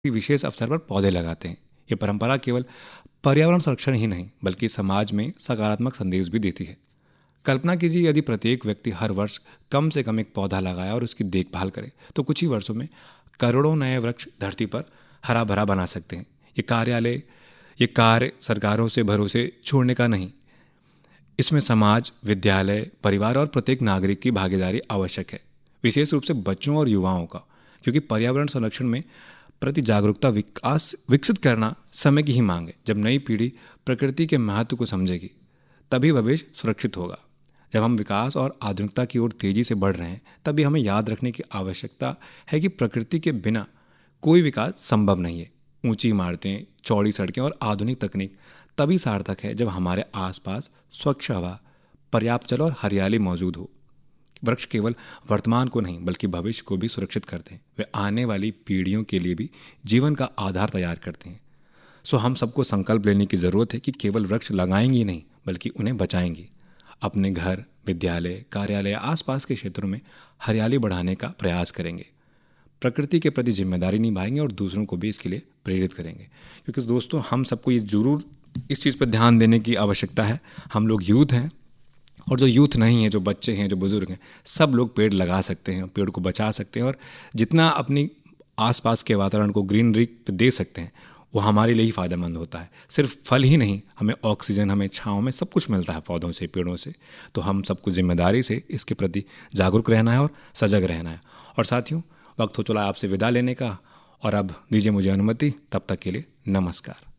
किसी विशेष अवसर पर पौधे लगाते हैं। ये परंपरा केवल पर्यावरण संरक्षण ही नहीं बल्कि समाज में सकारात्मक संदेश भी देती है। कल्पना कीजिए, यदि प्रत्येक व्यक्ति हर वर्ष कम से कम एक पौधा लगाए और उसकी देखभाल करे तो कुछ ही वर्षों में करोड़ों नए वृक्ष धरती पर हरा भरा बना सकते हैं। ये कार्य सरकारों से भरोसे छोड़ने का नहीं, इसमें समाज, विद्यालय, परिवार और प्रत्येक नागरिक की भागीदारी आवश्यक है, विशेष रूप से बच्चों और युवाओं का, क्योंकि पर्यावरण संरक्षण में प्रति जागरूकता विकसित करना समय की ही मांग है। जब नई पीढ़ी प्रकृति के महत्व को समझेगी तभी भविष्य सुरक्षित होगा। जब हम विकास और आधुनिकता की ओर तेजी से बढ़ रहे हैं तभी हमें याद रखने की आवश्यकता है कि प्रकृति के बिना कोई विकास संभव नहीं है। ऊंची इमारतें, चौड़ी सड़कें और आधुनिक तकनीक तभी सार्थक है जब हमारे आसपास स्वच्छ हवा, पर्याप्त जल और हरियाली मौजूद हो। वृक्ष केवल वर्तमान को नहीं बल्कि भविष्य को भी सुरक्षित करते हैं। वे आने वाली पीढ़ियों के लिए भी जीवन का आधार तैयार करते हैं। सो हम सबको संकल्प लेने की ज़रूरत है कि केवल वृक्ष लगाएंगे नहीं बल्कि उन्हें बचाएंगे। अपने घर, विद्यालय, कार्यालय, आसपास के क्षेत्रों में हरियाली बढ़ाने का प्रयास करेंगे, प्रकृति के प्रति जिम्मेदारी निभाएंगे और दूसरों को भी इसके लिए प्रेरित करेंगे। क्योंकि दोस्तों, हम सबको ये जरूर इस चीज़ पर ध्यान देने की आवश्यकता है। हम लोग यूथ हैं और जो यूथ नहीं है, जो बच्चे हैं, जो बुजुर्ग हैं, सब लोग पेड़ लगा सकते हैं, पेड़ को बचा सकते हैं और जितना अपनी आसपास के वातावरण को ग्रीनरी दे सकते हैं वो हमारे लिए ही फ़ायदेमंद होता है। सिर्फ फल ही नहीं, हमें ऑक्सीजन, हमें छाँव में सब कुछ मिलता है पौधों से, पेड़ों से। तो हम सबको जिम्मेदारी से इसके प्रति जागरूक रहना है और सजग रहना है। और साथियों, वक्त हो चला आपसे विदा लेने का और अब दीजिए मुझे अनुमति। तब तक के लिए नमस्कार।